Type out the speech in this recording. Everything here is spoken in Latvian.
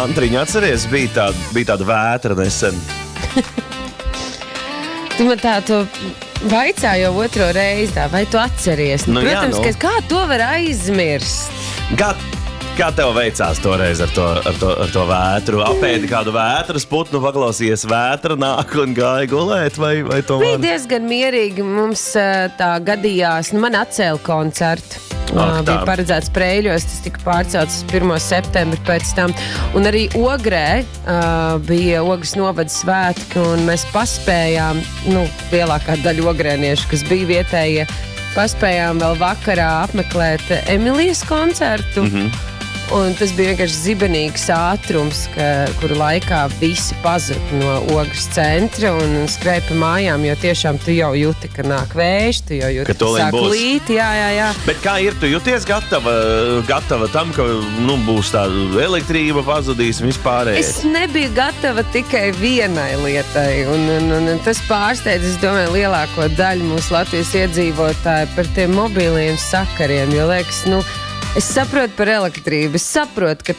Santriņa, atceries, bija tāda vētra nesen. Tu man to vaicā jau otro reizi, vai tu atceries? Protams, ka kā to var aizmirst? Kā tev veicās toreiz ar to vētru? Apēdi kādu vētras putnu, paklausījies vētra, nāk un gāja gulēt, vai to bija diezgan mierīgi. Mums tā gadījās, man atcēla koncertu. Bija paredzēts Preiļos, tas tika pārcelts uz 1. septembri pēc tam. Un arī Ogrē bija Ogres novada svētki, un mēs paspējām, lielākā daļa ogrēniešu, kas bija vietējie, paspējām vēl vakarā apmeklēt Emilijas koncertu. Un tas bija vienkārši zibenīgs ātrums, kuru laikā visi pazuda no Ogres centra un skrēja pa mājām, jo tiešām tu jau jūti, ka nāk vējš, tu jau jūti, ka sāk līt. Jā. Bet kā ir, tu jūties gatava tam, ka būs tā elektrība pazudīs un vispārējais? Es nebiju gatava tikai vienai lietai, un tas pārsteidz, es domāju, lielāko daļu mūsu Latvijas iedzīvotāju par tiem mobiliem sakariem, jo liekas, es saprotu par elektrību, es saprotu, ka